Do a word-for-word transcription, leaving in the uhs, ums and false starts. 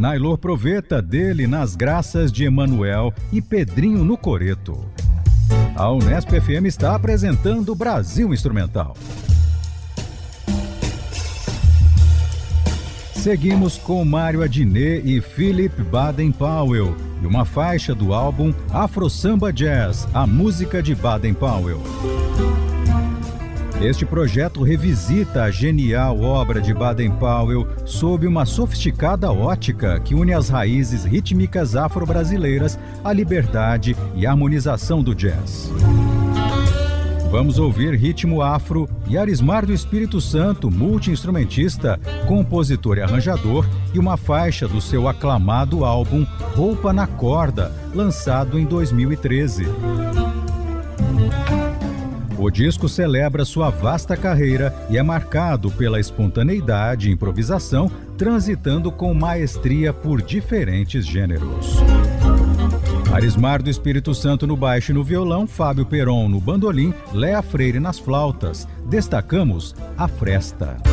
Nailor Proveta, dele Nas Graças de Emanuel e Pedrinho no Coreto. A Unesp F M está apresentando Brasil Instrumental. Seguimos com Mário Adnet e Philip Baden-Powell e uma faixa do álbum Afro Samba Jazz, a música de Baden-Powell. Este projeto revisita a genial obra de Baden-Powell sob uma sofisticada ótica que une as raízes rítmicas afro-brasileiras, a liberdade e a harmonização do jazz. Vamos ouvir ritmo afro e Arismar do Espírito Santo, multi-instrumentista, compositor e arranjador, e uma faixa do seu aclamado álbum Roupa na Corda, lançado em dois mil e treze. O disco celebra sua vasta carreira e é marcado pela espontaneidade e improvisação, transitando com maestria por diferentes gêneros. Arismar do Espírito Santo no baixo e no violão, Fábio Peron no bandolim, Léa Freire nas flautas. Destacamos a Fresta.